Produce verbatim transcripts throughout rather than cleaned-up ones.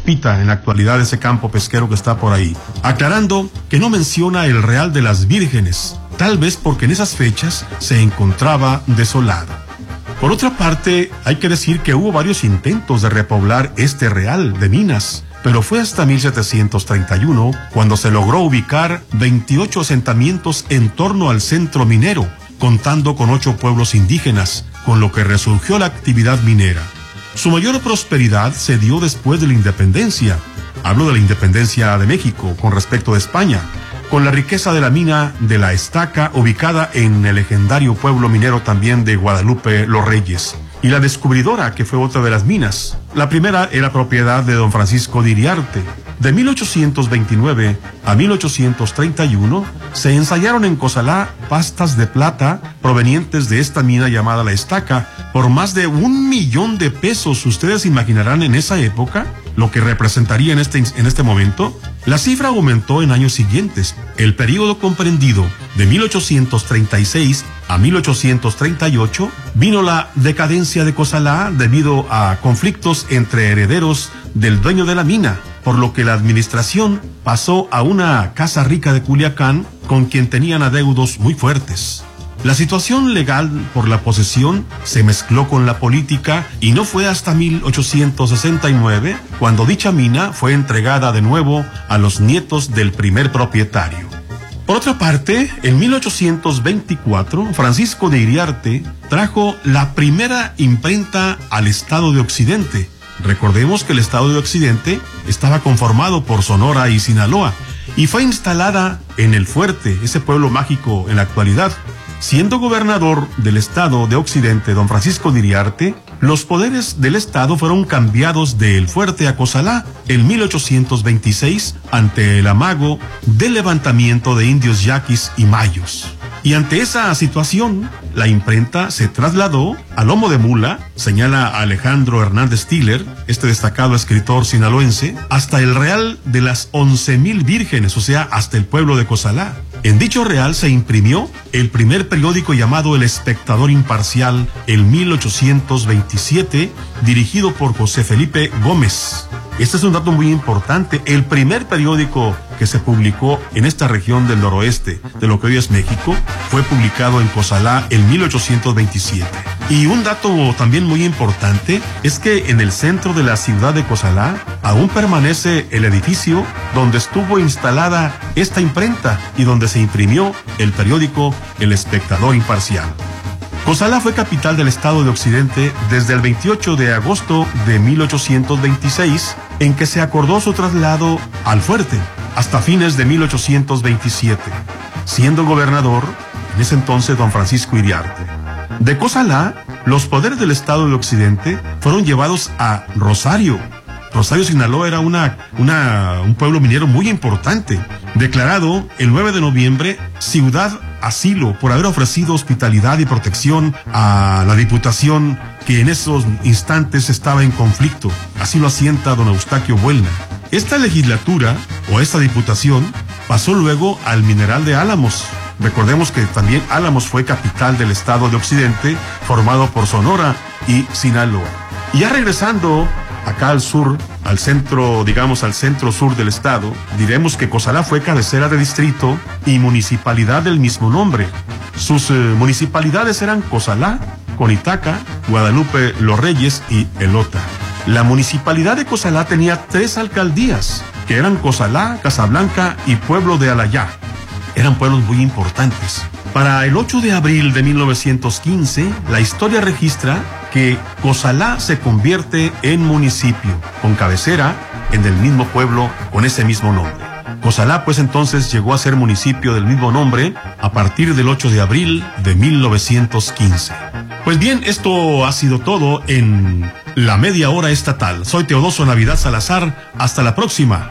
Sospita en la actualidad ese campo pesquero que está por ahí, aclarando que no menciona el Real de las Vírgenes, tal vez porque en esas fechas se encontraba desolado. Por otra parte, hay que decir que hubo varios intentos de repoblar este Real de Minas, pero fue hasta mil setecientos treinta y uno cuando se logró ubicar veintiocho asentamientos en torno al centro minero, contando con ocho pueblos indígenas, con lo que resurgió la actividad minera. Su mayor prosperidad se dio después de la independencia. Hablo de la independencia de México con respecto de España, con la riqueza de la mina de La Estaca, ubicada en el legendario pueblo minero también de Guadalupe Los Reyes, y la Descubridora, que fue otra de las minas. La primera era propiedad de don Francisco de Iriarte. De mil ochocientos veintinueve a mil ochocientos treinta y uno se ensayaron en Cozalá pastas de plata provenientes de esta mina llamada La Estaca por más de un millón de pesos. Ustedes imaginarán en esa época lo que representaría en este, en este momento. La cifra aumentó en años siguientes. El periodo comprendido de mil ochocientos treinta y seis a mil ochocientos treinta y ocho vino la decadencia de Cozalá debido a conflictos entre herederos del dueño de la mina, por lo que la administración pasó a una casa rica de Culiacán con quien tenían adeudos muy fuertes. La situación legal por la posesión se mezcló con la política y no fue hasta mil ochocientos sesenta y nueve cuando dicha mina fue entregada de nuevo a los nietos del primer propietario. Por otra parte, en mil ochocientos veinticuatro, Francisco de Iriarte trajo la primera imprenta al estado de Occidente. Recordemos que el estado de Occidente estaba conformado por Sonora y Sinaloa y fue instalada en El Fuerte, ese pueblo mágico en la actualidad. Siendo gobernador del estado de Occidente don Francisco de Iriarte, los poderes del estado fueron cambiados de El Fuerte a Cozalá en mil ochocientos veintiséis ante el amago del levantamiento de indios yaquis y mayos. Y ante esa situación, la imprenta se trasladó a lomo de mula, señala Alejandro Hernández Tiller, este destacado escritor sinaloense, hasta el Real de las once mil Vírgenes, o sea, hasta el pueblo de Cozalá. En dicho real se imprimió el primer periódico llamado El Espectador Imparcial en mil ochocientos veintisiete, dirigido por José Felipe Gómez. Este es un dato muy importante. El primer periódico que se publicó en esta región del noroeste, de lo que hoy es México, fue publicado en Cozalá en mil ochocientos veintisiete. Y un dato también muy importante es que en el centro de la ciudad de Cozalá aún permanece el edificio donde estuvo instalada esta imprenta y donde se imprimió el periódico El Espectador Imparcial. Cozalá fue capital del estado de Occidente desde el veintiocho de agosto de mil ochocientos veintiséis, en que se acordó su traslado al Fuerte, hasta fines de mil ochocientos veintisiete, siendo gobernador en ese entonces don Francisco Iriarte. De Cozalá, los poderes del estado de Occidente fueron llevados a Rosario. Rosario, Sinaloa era una, una, un pueblo minero muy importante, declarado el nueve de noviembre ciudad asilo por haber ofrecido hospitalidad y protección a la diputación que en esos instantes estaba en conflicto. Así lo asienta don Eustaquio Buelna. Esta legislatura o esta diputación pasó luego al mineral de Álamos. Recordemos que también Álamos fue capital del estado de Occidente, formado por Sonora y Sinaloa. Y ya regresando acá al sur, al centro, digamos al centro sur del estado, diremos que Cozalá fue cabecera de distrito y municipalidad del mismo nombre. Sus eh, municipalidades eran Cozalá, Conitaca, Guadalupe Los Reyes y Elota. La municipalidad de Cozalá tenía tres alcaldías, que eran Cozalá, Casablanca y Pueblo de Alayá. Eran pueblos muy importantes. Para el ocho de abril de mil novecientos quince, la historia registra que Cozalá se convierte en municipio, con cabecera en el mismo pueblo con ese mismo nombre. Cozalá pues entonces llegó a ser municipio del mismo nombre a partir del ocho de abril de mil novecientos quince. Pues bien, esto ha sido todo en La Media Hora Estatal. Soy Teodoso Navidad Salazar. Hasta la próxima.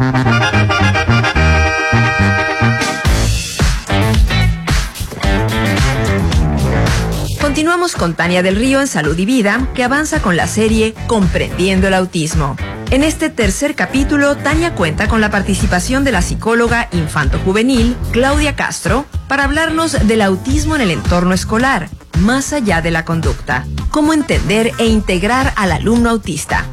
Continuamos con Tania del Río en Salud y Vida, que avanza con la serie Comprendiendo el Autismo. En este tercer capítulo, Tania cuenta con la participación de la psicóloga infanto-juvenil Claudia Castro para hablarnos del autismo en el entorno escolar, más allá de la conducta, cómo entender e integrar al alumno autista.